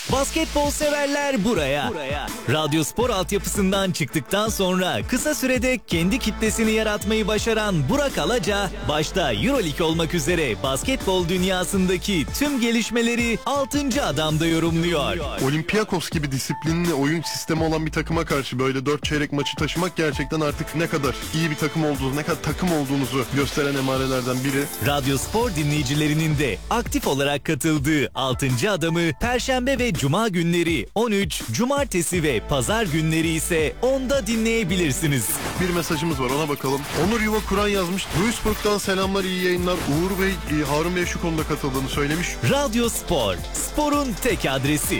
Basketbol severler buraya. Radyo Spor altyapısından çıktıktan sonra kısa sürede kendi kitlesini yaratmayı başaran Burak Alaca, başta EuroLeague olmak üzere basketbol dünyasındaki tüm gelişmeleri 6. Adam'da yorumluyor. Olympiakos gibi disiplinli oyun sistemi olan bir takıma karşı böyle 4 çeyrek maçı taşımak gerçekten artık ne kadar iyi bir takım olduğunuzu, ne kadar takım olduğunuzu gösteren emarelerden biri. Radyo Spor dinleyicilerinin de aktif olarak katıldığı 6. Adam'ı Perşembe ve Cuma günleri 13, Cumartesi ve Pazar günleri ise 10'da dinleyebilirsiniz. Bir mesajımız var, ona bakalım. Onur Yuva Kur'an yazmış. Duisburg'dan selamlar, iyi yayınlar. Uğur Bey, Harun Bey şu konuda katıldığını söylemiş. Radyo Spor, sporun tek adresi.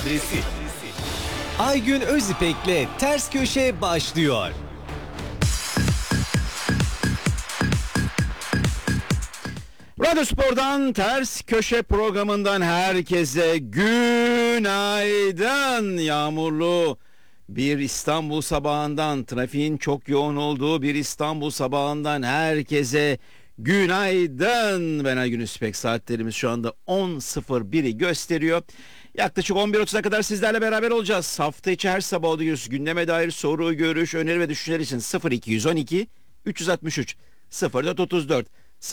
Aygün Özipek'le Ters Köşe başlıyor. Radyo Spor'dan Ters Köşe programından herkese günaydın. Yağmurlu bir İstanbul sabahından, trafiğin çok yoğun olduğu bir İstanbul sabahından herkese günaydın. Ben Aygün Özipek, saatlerimiz şu anda 10.01'i gösteriyor. Yaklaşık 11.30'a kadar sizlerle beraber olacağız. Hafta içi her sabah oluyoruz. Gündeme dair soru, görüş, öneri ve düşünceler için 0212 363 0434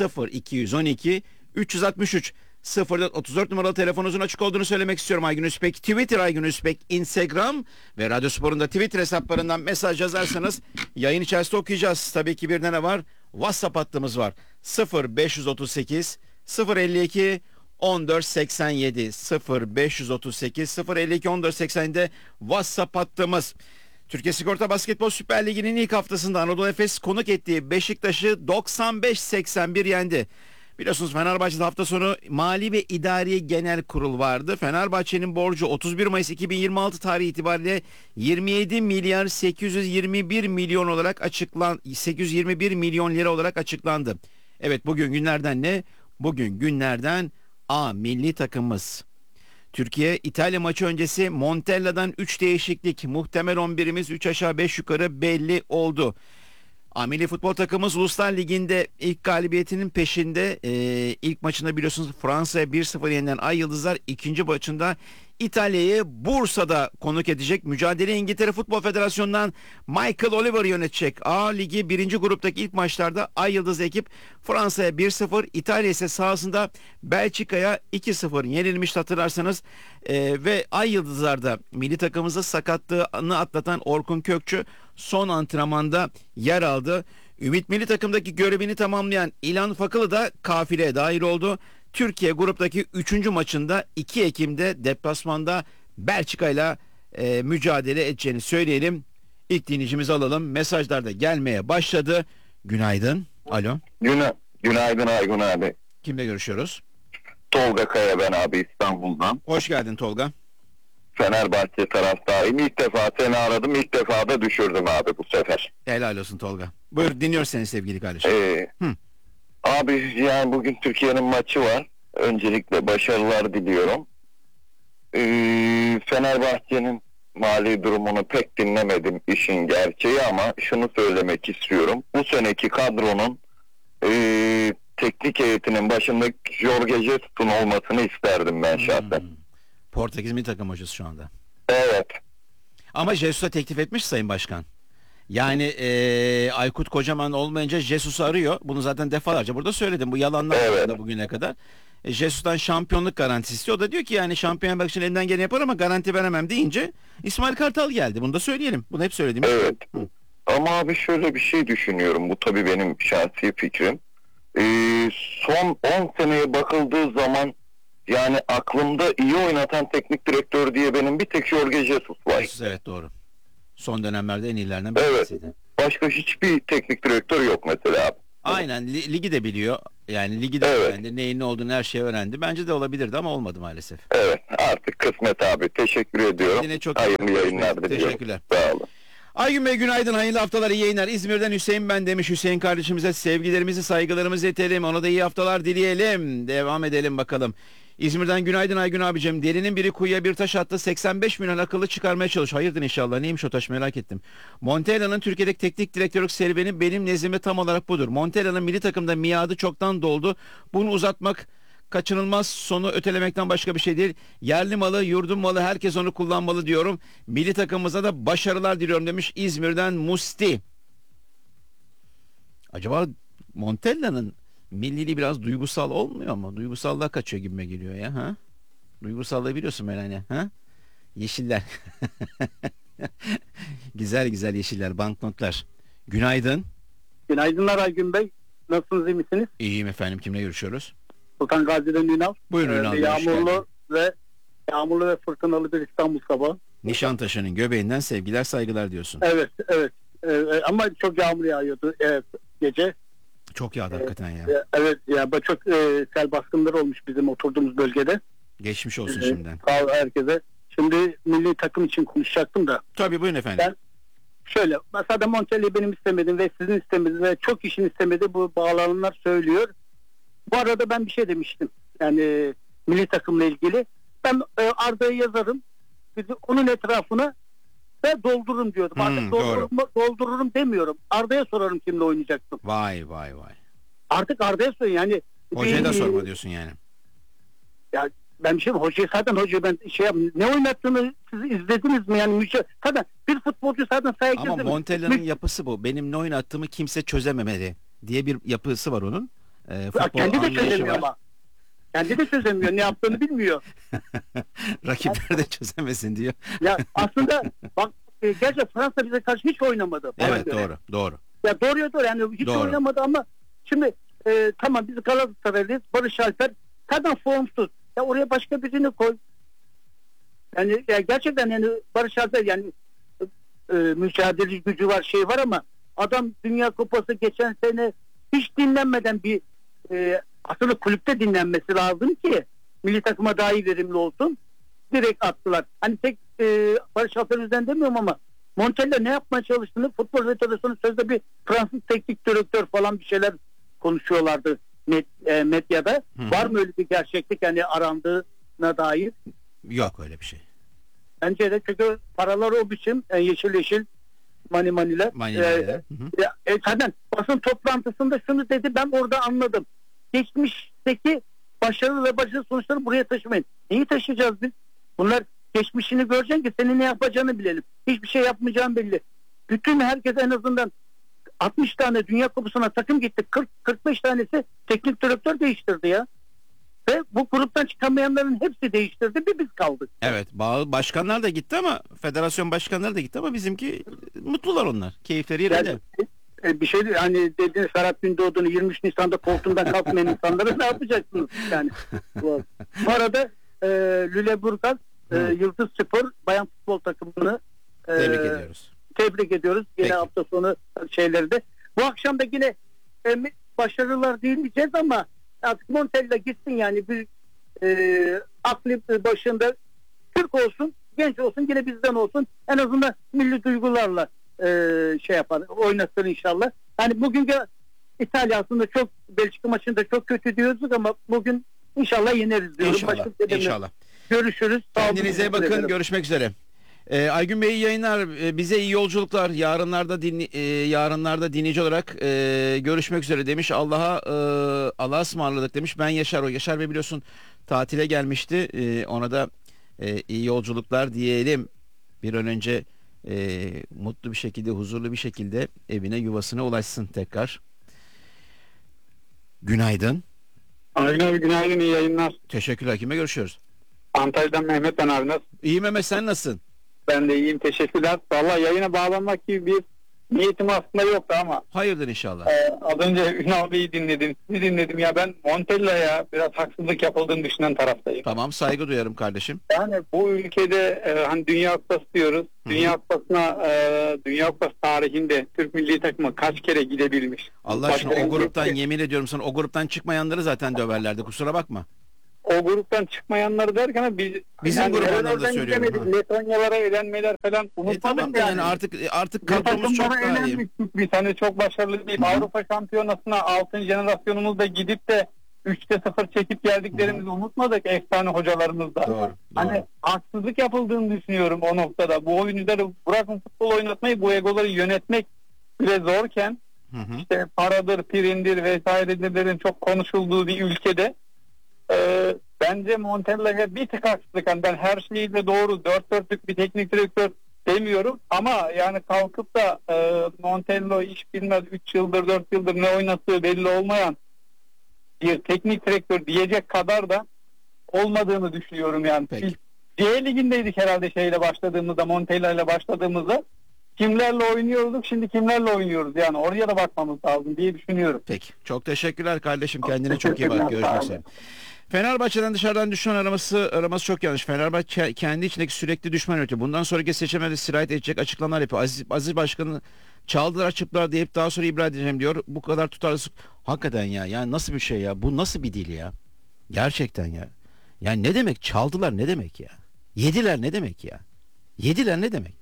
0212 363 0434 numaralı telefonunuzun açık olduğunu söylemek istiyorum. Aygün Özipek Twitter, Aygün Özipek Instagram ve Radyo Spor'un da Twitter hesaplarından mesaj yazarsanız yayın içerisinde okuyacağız. Tabii ki bir de ne var? WhatsApp hattımız var. 0538 052 1487 0538 052 1487'de WhatsApp hattımız. Türkiye Sigorta Basketbol Süper Ligi'nin ilk haftasında Anadolu Efes konuk ettiği Beşiktaş'ı 95-81 yendi. Biliyorsunuz Fenerbahçe'de hafta sonu Mali ve İdari Genel Kurul vardı. Fenerbahçe'nin borcu 31 Mayıs 2026 tarihi itibariyle 27 milyar 821 milyon olarak 821 milyon lira olarak açıklandı. Evet, bugün günlerden ne? Bugün günlerden A milli takımımız. Türkiye İtalya maçı öncesi Montella'dan 3 değişiklik, muhtemel 11'imiz 3 aşağı 5 yukarı belli oldu. Milli futbol takımımız Uluslar Ligi'nde ilk galibiyetinin peşinde. İlk maçında biliyorsunuz Fransa'ya 1-0 yenilen Ay Yıldızlar ikinci maçında İtalya'yı Bursa'da konuk edecek. Mücadele İngiltere Futbol Federasyonu'ndan Michael Oliver yönetecek. A Ligi 1. gruptaki ilk maçlarda Ay Yıldız ekip Fransa'ya 1-0, İtalya ise sahasında Belçika'ya 2-0 yenilmişti hatırlarsanız. Ve Ay Yıldızlar'da milli takımımızda sakatlığını atlatan Orkun Kökçü son antrenmanda yer aldı. Ümit milli takımdaki görevini tamamlayan İlhan Fakılı da kafileye dahil oldu. Türkiye gruptaki 3. maçında 2 Ekim'de deplasmanda Belçika ile mücadele edeceğini söyleyelim. İlk dinleyicimizi alalım. Mesajlar da gelmeye başladı. Günaydın. Alo. Günaydın Aygün abi. Kimle görüşüyoruz? Tolga Kaya ben abi, İstanbul'dan. Hoş geldin Tolga. Fenerbahçe taraftarıyım. İlk defa seni aradım. İlk defa da düşürdüm abi bu sefer. Helal olsun Tolga. Buyur, dinliyoruz seni sevgili kardeşim. Abi yani bugün Türkiye'nin maçı var. Öncelikle başarılar diliyorum. Fenerbahçe'nin mali durumunu pek dinlemedim işin gerçeği ama şunu söylemek istiyorum. Bu seneki kadronun teknik heyetinin başında Jorge Jesus'un olmasını isterdim ben şahsen. Portekiz milli takım hocası şu anda. Evet. Ama Jesus'a teklif etmiş Sayın Başkan. Yani Aykut Kocaman olmayınca Jesus'u arıyor. Bunu zaten defalarca burada söyledim. Bu yalanlar da bugüne kadar. Jesus'tan şampiyonluk garantisi istiyor. O da diyor ki yani şampiyon bak için elinden geleni yapar ama garanti veremem deyince İsmail Kartal geldi. Bunu da söyleyelim. Bunu hep söylediğimiz. Evet. Ama abi şöyle bir şey düşünüyorum. Bu tabii benim şahsi fikrim. Son 10 seneye bakıldığı zaman yani aklımda iyi oynatan teknik direktör diye benim bir tek Jorge Jesus var. Evet, doğru. Son dönemlerde en iyilerinden birisiydi. Evet. Başka hiçbir teknik direktör yok mesela abi. Aynen, ligi de biliyor. Yani ligi de öğrendi. Neyin ne olduğunu her şeyi öğrendi. Bence de olabilirdi ama olmadı maalesef. Evet, artık kısmet abi. Teşekkür ediyorum. Yine çok hayırlı yayınlar diliyorum. Teşekkürler. Sağ olun. Aygün Bey günaydın, hayırlı haftalar, iyi yayınlar. İzmir'den Hüseyin ben demiş. Hüseyin kardeşimize sevgilerimizi, saygılarımızı iletelim. Ona da iyi haftalar dileyelim. Devam edelim bakalım. İzmir'den günaydın Aygün abicim. Delinin biri kuyuya bir taş attı. 85 milyon akıllı çıkarmaya çalış. Hayırdır inşallah. Neymiş o taş, merak ettim. Montella'nın Türkiye'deki teknik direktörlük serüveni benim nezdimde tam olarak budur. Montella'nın milli takımda miadı çoktan doldu. Bunu uzatmak kaçınılmaz, sonu ötelemekten başka bir şey değil. Yerli malı, yurdun malı, herkes onu kullanmalı diyorum. Milli takımımıza da başarılar diliyorum demiş İzmir'den Musti. Acaba Montella'nın milliliği biraz duygusal olmuyor mu? Duygusallığa kaçıyor gibime geliyor ya. Ha? Duygusallığı biliyorsun Melania. Ha? Yeşiller. Güzel güzel yeşiller, banknotlar. Günaydın. Günaydınlar Aygün Bey. Nasılsınız, iyi misiniz? İyiyim efendim. Kimle görüşüyoruz? Sultan Gazi'den Ünal. Buyurun Ünal Bey, hoş Yağmurlu ve fırtınalı bir İstanbul sabahı. Nişantaşı'nın göbeğinden sevgiler saygılar diyorsun. Evet. Ama çok yağmur yağıyordu gece. Çok yağdı hakikaten ya. Evet ya, çok sel baskınları olmuş bizim oturduğumuz bölgede. Geçmiş olsun şimdiden. Sağ ol herkese. Şimdi milli takım için konuşacaktım da. Tabii buyurun efendim. Ben şöyle, mesela Montella'yı benim istemedim ve sizin istemediğiniz ve çok kişinin istemediği bu bağlananlar söylüyor. Bu arada ben bir şey demiştim. Yani milli takımla ilgili. Ben Arda'ya yazarım. Onun etrafına ve doldururum diyordum. Artık doldururum demiyorum. Arda'ya sorarım kimle oynayacaksın. Vay. Artık Arda'ya sorun yani. Hocaya da sorma diyorsun yani. Ya ben bir şey hocayı ben ne oynattığını siz izlediniz mi yani zaten bir futbolcu zaten sahaya girdi. Ama Montella'nın yapısı bu. Benim ne oynattığımı kimse çözememeli diye bir yapısı var onun. Kendi de çözemiyor ama. Kendi de çözemiyor. Ne yaptığını bilmiyor. Rakipler de çözemesin diyor. Ya aslında bak gerçekten Fransa bize karşı hiç oynamadı. Evet doğru. Ya doğru yani hiç oynamadı ama şimdi tamam biz Galatasaraylıyız. Barış Alper zaten formsuz. Ya oraya başka birini koy. Yani ya gerçekten yani Barış Alper yani mücadele gücü var, şey var ama adam Dünya Kupası geçen sene hiç dinlenmeden bir aslında kulüpte dinlenmesi lazım ki milli takıma daha iyi verimli olsun. Direkt attılar. Hani tek Barış Alper yüzden demiyorum ama Montella ne yapmaya çalıştığını Futbol Federasyonu sözde bir Fransız teknik direktör falan bir şeyler konuşuyorlardı medyada. Var mı öyle bir gerçeklik yani arandığına dair? Yok öyle bir şey. Bence de çünkü paraları o biçim yeşil maniler. Zaten basın toplantısında şunu dedi, ben orada anladım. Geçmişteki başarı ve başarı sonuçları buraya taşımayın. Neyi taşıyacağız biz? Bunlar geçmişini göreceksin ki senin ne yapacağını bilelim. Hiçbir şey yapmayacağın belli. Bütün herkes en azından 60 tane Dünya Kupası'na takım gitti. 40-45 tanesi teknik direktör değiştirdi ya. Ve bu gruptan çıkamayanların hepsi değiştirdi. Bir biz kaldık. Evet, başkanlar da gitti ama federasyon başkanları da gitti ama bizimki mutlular onlar. Keyifleri yerinde. Yani, bir şey hani dediğiniz Ferhat Gündoğdu'nu 23 Nisan'da koltuğundan kalkmayan insanları ne yapacaksınız yani? Bu arada Lüleburgaz Yıldız Spor bayan futbol takımını tebrik ediyoruz. Yine hafta sonu şeyleri de. Bu akşam da yine başarılar diyeceğiz ama artık Montella gitsin yani bir aklı başında Türk olsun, genç olsun, yine bizden olsun. En azından milli duygularla şey yapar, oynasın inşallah. Hani bugünkü İtalya aslında çok Belçika maçında çok kötü diyorduk ama bugün inşallah yeneriz diyorum. İnşallah. Görüşürüz. Kendinize bakın. Görüşmek üzere. Aygün Bey iyi yayınlar. Bize iyi yolculuklar. Yarınlarda dinleyici olarak görüşmek üzere demiş. Allah'a ısmarladık demiş. Ben Yaşar o. Yaşar Bey biliyorsun tatile gelmişti. Ona da iyi yolculuklar diyelim. Bir an önce mutlu bir şekilde, huzurlu bir şekilde evine, yuvasına ulaşsın tekrar. Günaydın. Aygün abi günaydın, iyi yayınlar. Teşekkürler. Kime görüşüyoruz? Antalya'dan Mehmet ben abi, nasıl? İyi Mehmet, sen nasılsın? Ben de iyiyim, teşekkürler. Vallahi yayına bağlanmak gibi bir niyetim aslında yoktu ama. Hayırdır inşallah. Az önce Ünal Bey'i dinledim. Sizi dinledim ya, ben Montella'ya biraz haksızlık yapıldığını düşünen taraftayım. Tamam, saygı duyarım kardeşim. Yani bu ülkede hani Dünya Kupası diyoruz. Dünya Kupası'na Dünya Kupası tarihinde Türk milli takımı kaç kere gidebilmiş? Allah aşkına o gruptan yemin ediyorum sana, o gruptan çıkmayanları zaten döverlerdi, kusura bakma. O gruptan çıkmayanları derken bizim yani grubundan da söylüyorum. Letonyalara elenmeler falan unutmadık tamam yani. Artık kadromuz çok daha iyi. Bir tane çok başarılı değil. Avrupa Şampiyonası'na 6. jenerasyonumuzda gidip de 3'te 0 çekip geldiklerimizi unutmadık, efsane hocalarımızda. Doğru. Hani haksızlık yapıldığını düşünüyorum o noktada. Bu oyuncuları bırakın futbol oynatmayı, bu egoları yönetmek bile zorken işte paradır, pirindir vesairelerinin çok konuşulduğu bir ülkede bence Montella'ya bir tık haksızlık. Yani ben her şeyiyle doğru 4-4'lük bir teknik direktör demiyorum ama yani kalkıp da Montella iş bilmez 3 yıldır 4 yıldır ne oynadığı belli olmayan bir teknik direktör diyecek kadar da olmadığını düşünüyorum yani. Peki. Biz C ligindeydik herhalde şeyle başladığımızda, Montella ile başladığımızda. Kimlerle oynuyorduk, şimdi kimlerle oynuyoruz yani oraya da bakmamız lazım diye düşünüyorum. Peki. Çok teşekkürler kardeşim. Kendine çok iyi teşekkürler, bak. Görüşmek sağ olun. üzere. Fenerbahçe'den dışarıdan düşman araması çok yanlış. Fenerbahçe kendi içindeki sürekli düşman üretiyor. Bundan sonraki seçimlerde sirayet edecek açıklamalar yapıyor. Aziz Başkan'ı çaldılar çıktılar deyip daha sonra ibra edeceğim diyor. Bu kadar tutarsız. Hakikaten ya. Yani nasıl bir şey ya? Bu nasıl bir dil ya? Gerçekten ya. Yani ne demek? Çaldılar ne demek ya? Yediler ne demek ya? Yediler ne demek?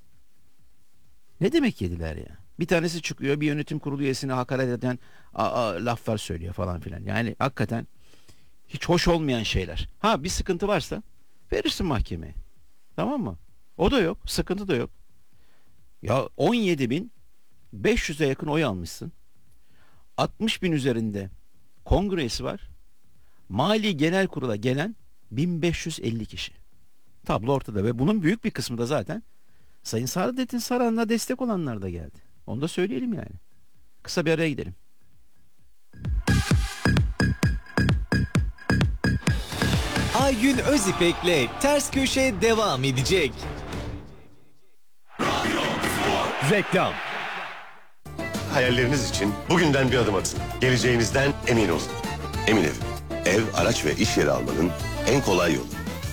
Ne demek yediler ya? Bir tanesi çıkıyor bir yönetim kurulu üyesine hakaret eden laflar söylüyor falan filan. Yani hakikaten hiç hoş olmayan şeyler. Ha bir sıkıntı varsa verirsin mahkemeye. Tamam mı? O da yok. Sıkıntı da yok. Ya 17.500'e yakın oy almışsın. 60.000 üzerinde kongresi var. Mali Genel Kurul'a gelen 1550 kişi. Tablo ortada ve bunun büyük bir kısmı da zaten Sayın Saadettin Saran'la destek olanlar da geldi. Onu da söyleyelim yani. Kısa bir araya gidelim. Aygün Özipek'le Ters Köşe devam edecek. Reklam. Hayalleriniz için bugünden bir adım atın. Geleceğinizden emin olun. Emin Ev. Ev, araç ve iş yeri almanın en kolay yolu.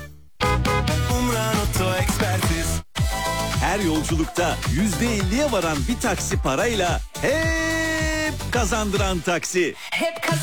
Her yolculukta %50'ye varan bir taksi parayla hep kazandıran taksi. Hep kazandıran